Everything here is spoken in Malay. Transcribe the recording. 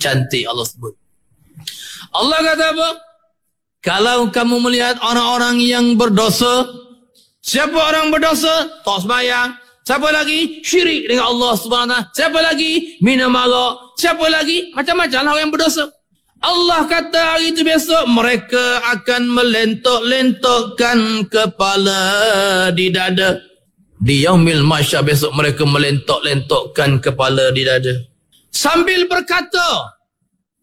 cantik Allah sebut. Allah kata apa? Kalau kamu melihat orang-orang yang berdosa, siapa orang berdosa? Tak sembahyang. Siapa lagi? Syirik dengan Allah SWT. Siapa lagi? Minum arak. Siapa lagi? Macam-macam lah orang yang berdosa. Allah kata hari itu besok mereka akan melentok-lentokkan kepala di dada. Di yaumil mahsyar besok mereka melentok-lentokkan kepala di dada. Sambil berkata,